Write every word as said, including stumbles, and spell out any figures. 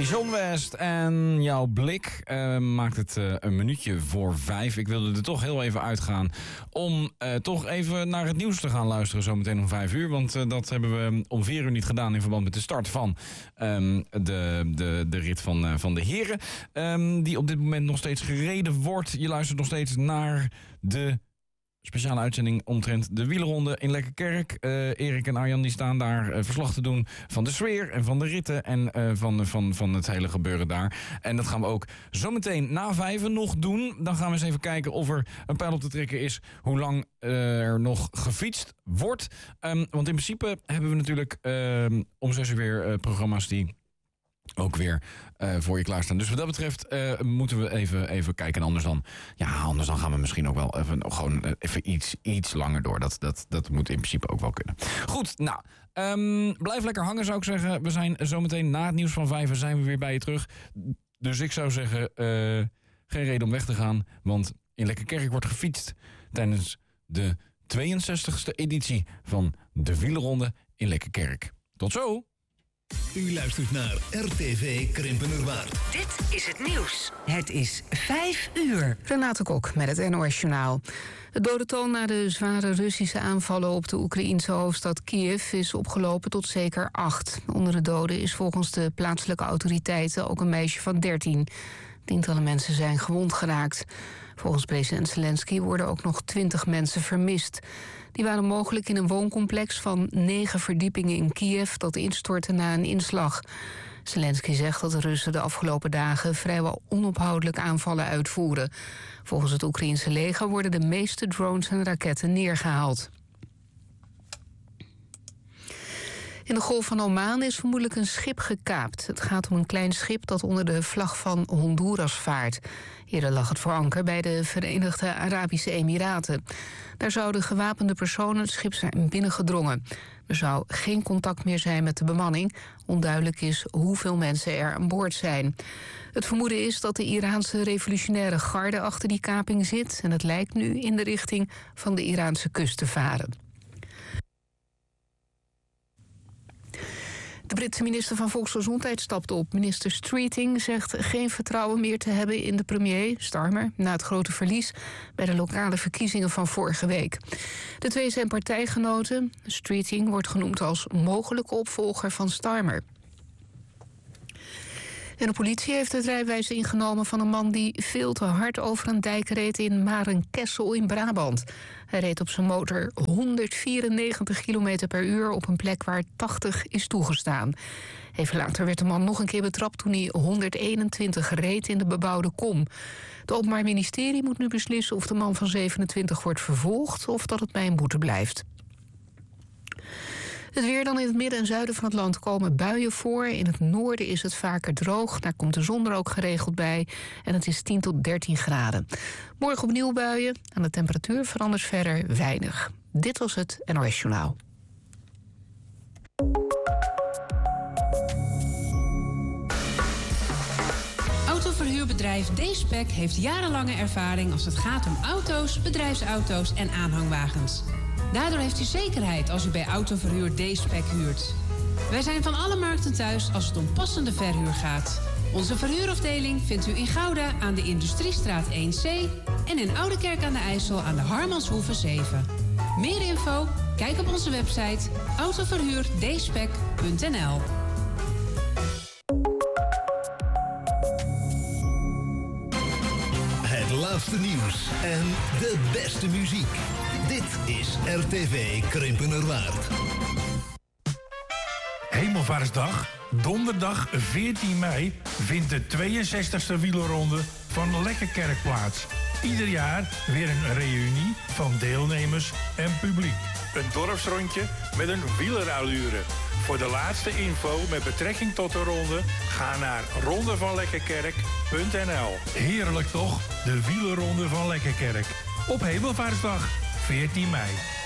John West en jouw blik uh, maakt het uh, een minuutje voor vijf. Ik wilde er toch heel even uitgaan om uh, toch even naar het nieuws te gaan luisteren zometeen om vijf uur. Want uh, dat hebben we om vier uur niet gedaan in verband met de start van um, de, de, de rit van, uh, van de heren. Um, die op dit moment nog steeds gereden wordt. Je luistert nog steeds naar de speciale uitzending omtrent de wielerronde in Lekkerkerk. Uh, Erik en Arjan die staan daar uh, verslag te doen van de sfeer en van de ritten en uh, van, van, van het hele gebeuren daar. En dat gaan we ook zometeen na vijven nog doen. Dan gaan we eens even kijken of er een pijl op te trekken is hoe lang uh, er nog gefietst wordt. Um, want in principe hebben we natuurlijk uh, om zes uur weer uh, programma's die ook weer uh, voor je klaarstaan. Dus wat dat betreft uh, moeten we even, even kijken. En anders dan, ja, anders dan gaan we misschien ook wel even, gewoon even iets, iets langer door. Dat, dat, dat moet in principe ook wel kunnen. Goed, nou, um, blijf lekker hangen zou ik zeggen. We zijn zometeen na het nieuws van vijf zijn we weer bij je terug. Dus ik zou zeggen, uh, geen reden om weg te gaan. Want in Lekkerkerk wordt gefietst tijdens de tweeënzestigste editie van de wielerronde in Lekkerkerk. Tot zo! U luistert naar R T V Krimpenerwaard. Dit is het nieuws. Het is vijf uur. Renate Kok met het N O S Journaal. Het dodental na de zware Russische aanvallen op de Oekraïense hoofdstad Kiev is opgelopen tot zeker acht. Onder de doden is volgens de plaatselijke autoriteiten ook een meisje van dertien. Tientallen mensen zijn gewond geraakt. Volgens president Zelensky worden ook nog twintig mensen vermist. Die waren mogelijk in een wooncomplex van negen verdiepingen in Kiev dat instortte na een inslag. Zelensky zegt dat de Russen de afgelopen dagen vrijwel onophoudelijk aanvallen uitvoeren. Volgens het Oekraïense leger worden de meeste drones en raketten neergehaald. In de Golf van Oman is vermoedelijk een schip gekaapt. Het gaat om een klein schip dat onder de vlag van Honduras vaart. Eerder lag het voor anker bij de Verenigde Arabische Emiraten. Daar zouden gewapende personen het schip zijn binnengedrongen. Er zou geen contact meer zijn met de bemanning. Onduidelijk is hoeveel mensen er aan boord zijn. Het vermoeden is dat de Iraanse revolutionaire garde achter die kaping zit. En het lijkt nu in de richting van de Iraanse kust te varen. De Britse minister van Volksgezondheid stapt op. Minister Streeting zegt geen vertrouwen meer te hebben in de premier, Starmer, na het grote verlies bij de lokale verkiezingen van vorige week. De twee zijn partijgenoten. Streeting wordt genoemd als mogelijke opvolger van Starmer. En de politie heeft het rijbewijs ingenomen van een man die veel te hard over een dijk reed in Marenkessel in Brabant. Hij reed op zijn motor honderdvierennegentig kilometer per uur op een plek waar tachtig is toegestaan. Even later werd de man nog een keer betrapt toen hij honderdeenentwintig reed in de bebouwde kom. Het Openbaar Ministerie moet nu beslissen of de man van zevenentwintig wordt vervolgd of dat het bij een boete blijft. Het weer dan in het midden en zuiden van het land komen buien voor. In het noorden is het vaker droog. Daar komt de zon er ook geregeld bij. En het is tien tot dertien graden. Morgen opnieuw buien. En de temperatuur verandert verder weinig. Dit was het N O S Journaal. Autoverhuurbedrijf D-Spec heeft jarenlange ervaring als het gaat om auto's, bedrijfsauto's en aanhangwagens. Daardoor heeft u zekerheid als u bij Autoverhuur D-Spec huurt. Wij zijn van alle markten thuis als het om passende verhuur gaat. Onze verhuurafdeling vindt u in Gouda aan de Industriestraat één C... en in Oudekerk aan de IJssel aan de Harmanshoeve zeven. Meer info? Kijk op onze website autoverhuur d spec punt n l. Het laatste nieuws en de beste muziek. Dit is R T V Krimpenerwaard. Hemelvaartsdag, donderdag veertien mei, vindt de tweeënzestigste wielerronde van Lekkerkerk plaats. Ieder jaar weer een reunie van deelnemers en publiek. Een dorpsrondje met een wielerallure. Voor de laatste info met betrekking tot de ronde, ga naar ronde van lekkerkerk punt n l. Heerlijk toch, de wielerronde van Lekkerkerk. Op Hemelvaartsdag, veertien mei.